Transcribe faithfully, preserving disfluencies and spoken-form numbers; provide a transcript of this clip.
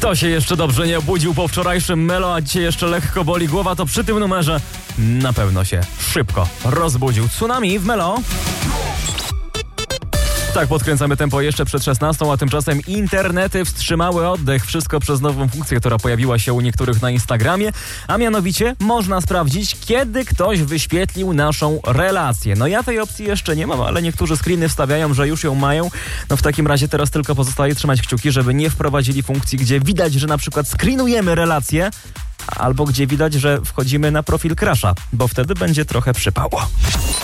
Kto się jeszcze dobrze nie obudził po wczorajszym Melo, a dzisiaj jeszcze lekko boli głowa, to przy tym numerze na pewno się szybko rozbudził. Tsunami w Melo. Tak, podkręcamy tempo jeszcze przed szesnastą, a tymczasem internety wstrzymały oddech. Wszystko przez nową funkcję, która pojawiła się u niektórych na Instagramie, a mianowicie można sprawdzić, kiedy ktoś wyświetlił naszą relację. No ja tej opcji jeszcze nie mam, ale niektórzy screeny wstawiają, że już ją mają. No w takim razie teraz tylko pozostaje trzymać kciuki, żeby nie wprowadzili funkcji, gdzie widać, że na przykład screenujemy relację, albo gdzie widać, że wchodzimy na profil crusha, bo wtedy będzie trochę przypało.